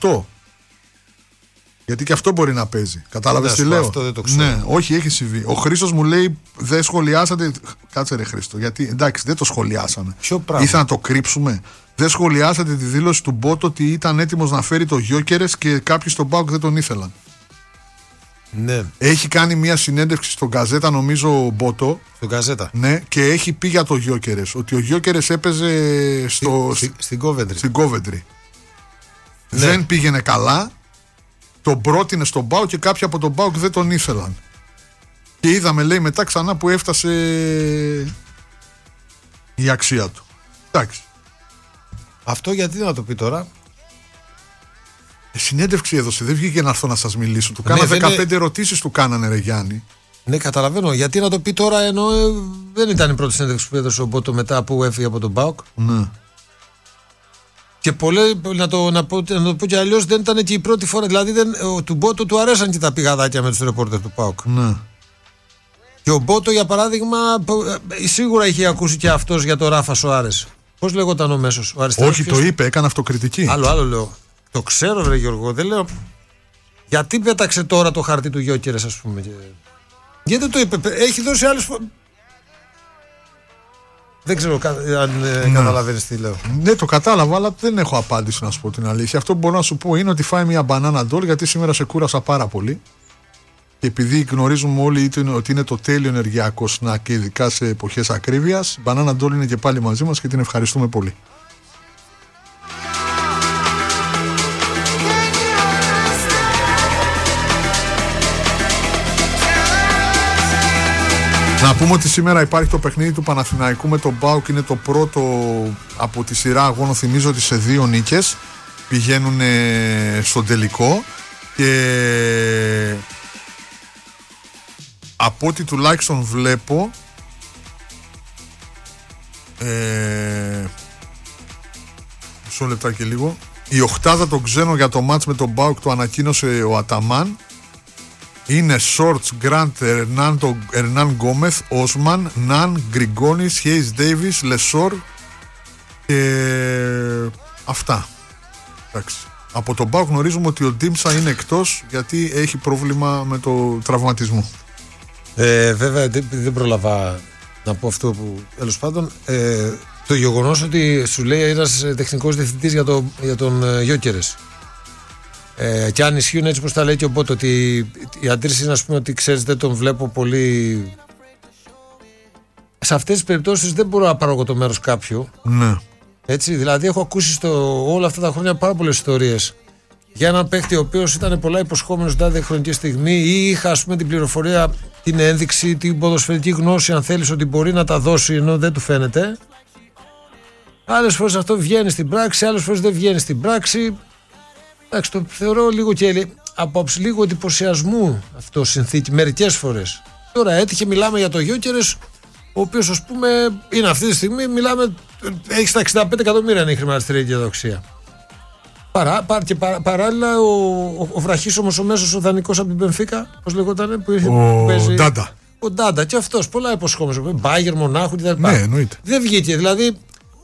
8. Γιατί και αυτό μπορεί να παίζει. Κατάλαβες τι λέω? Αυτό δεν το ξέρω. Ναι, όχι, έχει συμβεί. Ο Χρήστος μου λέει: δεν σχολιάσατε. Κάτσε ρε Χρήστο. Γιατί εντάξει, δεν το σχολιάσαμε. Ποιο πράγμα? Ήθελα να το κρύψουμε. Δεν σχολιάσατε τη δήλωση του Μπότο ότι ήταν έτοιμος να φέρει το Γιόκερες και κάποιοι στον ΠΑΟΚ δεν τον ήθελαν. Ναι. Έχει κάνει μια συνέντευξη στον Γκαζέτα, νομίζω, ο Μπότο. Στον Γκαζέτα. Ναι, και έχει πει για το Γιόκερες. Ότι ο Γιόκερες έπαιζε στην Κόβεντρι. Ναι. Δεν πήγαινε καλά. Τον πρότεινε στον ΠΑΟΚ και κάποιοι από τον ΠΑΟΚ δεν τον ήθελαν. Και είδαμε, λέει, μετά ξανά που έφτασε η αξία του. Εντάξει. Αυτό γιατί να το πει τώρα? Συνέντευξη έδωσε, δεν βγήκε να έρθω να σας μιλήσω. Του κάνα 15 ερωτήσεις του κάνανε, ρε Γιάννη. Ναι, καταλαβαίνω. Γιατί να το πει τώρα, ενώ δεν ήταν η πρώτη συνέντευξη που έδωσε ο Μπότο μετά που έφυγε από τον ΠΑΟΚ. Ναι. Και πολλοί, να το πω και αλλιώς, δεν ήταν και η πρώτη φορά. Δηλαδή, του Μπότο του αρέσαν και τα πηγαδάκια με τους ρεπόρτερ του ΠΑΟΚ. Ναι. Και ο Μπότο, για παράδειγμα, σίγουρα είχε ακούσει και αυτός για τον Ράφα Σοάρες. Πώς λέγονταν ο μέσος? Όχι, το είπε, έκανε αυτοκριτική. Άλλο λέω. Το ξέρω, βρε Γιώργο, δεν λέω. Γιατί πέταξε τώρα το χαρτί του Γιόκερες, ας πούμε? Γιατί δεν το είπε? Έχει δώσει άλλες φορές. Δεν ξέρω αν καταλαβαίνεις τι λέω. Ναι, το κατάλαβα, αλλά δεν έχω απάντηση, να σου πω την αλήθεια. Αυτό που μπορώ να σου πω είναι ότι φάει μια μπανάνα ντόλ, γιατί σήμερα σε κούρασα πάρα πολύ. Και επειδή γνωρίζουμε όλοι ότι είναι το τέλειο ενεργειακό σνακ, και ειδικά σε εποχές ακρίβειας, η μπανάνα ντόλ είναι και πάλι μαζί μας και την ευχαριστούμε πολύ. Να πούμε ότι σήμερα υπάρχει το παιχνίδι του Παναθηναϊκού με τον ΠΑΟΚ. Είναι το πρώτο από τη σειρά αγώνων. Θυμίζω ότι σε 2 νίκες πηγαίνουν στον τελικό. Και από ό,τι τουλάχιστον βλέπω, μισό λεπτά και λίγο, η οχτάδα των ξένων για το μάτς με τον ΠΑΟΚ το ανακοίνωσε ο Αταμάν. Είναι Σόρτς, Γκραντ, Ερνάν Γκόμεθ, Όσμαν, Ναν, Γκριγκόνης, Χέις Ντέιβις, Λεσόρ και αυτά. Εντάξει. Από τον ΠΑΟΚ γνωρίζουμε ότι ο Ντίμσα είναι εκτός γιατί έχει πρόβλημα με το τραυματισμό. Βέβαια δεν πρόλαβα να πω αυτό που τέλος πάντων. Το γεγονός ότι σου λέει ένας τεχνικός διευθυντής για τον Γιόκερες. Και αν ισχύουν έτσι πως τα λέει και ο Μπότο, ότι η αντίρρηση είναι, ας πούμε, ότι ξέρεις, δεν τον βλέπω πολύ. Σε αυτές τις περιπτώσεις δεν μπορώ να πάρω εγώ το μέρος κάποιου. Ναι. Έτσι, δηλαδή έχω ακούσει όλα αυτά τα χρόνια πάρα πολλές ιστορίες για έναν παίχτη ο οποίος ήταν πολλά υποσχόμενος τάδε χρονική στιγμή, ή είχα, ας πούμε, την πληροφορία, την ένδειξη, την ποδοσφαιρική γνώση, αν θέλεις, ότι μπορεί να τα δώσει ενώ δεν του φαίνεται. Άλλες φορές αυτό βγαίνει στην πράξη, άλλες φορές δεν βγαίνει στην πράξη. Εντάξει, το θεωρώ λίγο και απόψη λίγο εντυπωσιασμού αυτό συνθήκη μερικές φορές. Τώρα έτυχε, μιλάμε για το Γιόκερες, ο οποίος, ας πούμε, είναι αυτή τη στιγμή, μιλάμε, έχει στα 65 εκατομμύρια είναι η χρηματιστηριακή δοξία. Και παράλληλα ο βραχίσωμος ο μέσος ο δανεικός από την Μπενφίκα, πώς λεγότανε, που παίζει. Ντάντα. Ο Ντάντα, και αυτός πολλά υποσχόμενος. Μπάγερ, Μονάχου κτλ. Ναι, εννοείται. Δεν βγήκε, δηλαδή.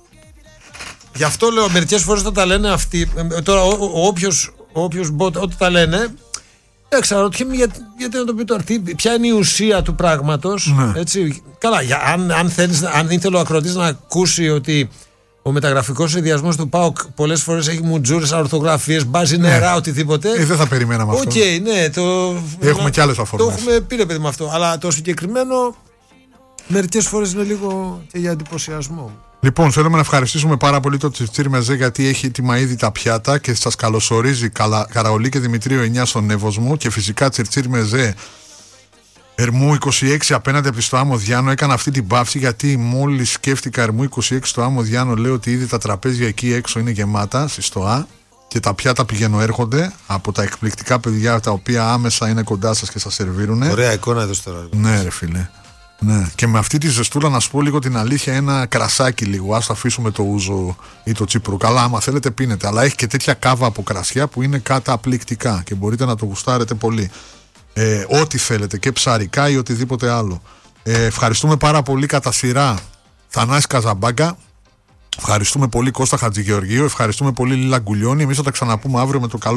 Γι' αυτό λέω μερικές φορές όταν τα λένε αυτοί. Τώρα, όποιος όταν τα λένε, εξαρωτιέμαι γιατί να το πει τώρα. Ποια είναι η ουσία του πράγματος. Ναι. Έτσι. Καλά, αν ήθελε ο ακροατής να ακούσει ότι ο μεταγραφικός συνδυασμός του ΠΑΟΚ πολλές φορές έχει μουτζούρες, αορθογραφίες, μπάζει νερά, οτιδήποτε. Δεν θα περιμέναμε αυτό. Ναι, έχουμε κι άλλες αφορμές. Το έχουμε πει, ρε παιδί, με αυτό. Αλλά το συγκεκριμένο μερικές φορές είναι λίγο και για εντυπωσιασμό. Λοιπόν, θέλουμε να ευχαριστήσουμε πάρα πολύ το Τσιρτσίρ Μεζέ, γιατί έχει έτοιμα ήδη τα πιάτα και σας καλωσορίζει Καραολί και Δημητρίου 9 στον Εύωσμο. Και φυσικά Τσιρτσίρ Μεζέ, Ερμού 26 απέναντι από τη στο Άμμο Διάνο. Έκανα αυτή την παύση γιατί μόλις σκέφτηκα Ερμού 26 στο Άμμο Διάνο, λέω ότι ήδη τα τραπέζια εκεί έξω είναι γεμάτα στη ΣΤΟΑ και τα πιάτα πηγαίνω έρχονται από τα εκπληκτικά παιδιά τα οποία άμεσα είναι κοντά σας και σας σερβίρουν. Ωραία εικόνα εδώ τώρα. Ναι, ρε φίλε. Ναι. Και με αυτή τη ζεστούλα, να σου πω λίγο την αλήθεια, ένα κρασάκι λίγο. Ας αφήσουμε το ούζο ή το τσίπρου. Καλά, άμα θέλετε πίνετε. Αλλά έχει και τέτοια κάβα από κρασιά που είναι καταπληκτικά και μπορείτε να το γουστάρετε πολύ. Ό,τι θέλετε, και ψαρικά ή οτιδήποτε άλλο. Ευχαριστούμε πάρα πολύ κατά σειρά Θανάση Καζαμπάγκα, Ευχαριστούμε πολύ Κώστα Χατζηγεωργίου, ευχαριστούμε πολύ Λίλα Γκουλιώνη. Εμείς θα τα ξαναπούμε αύριο με το καλό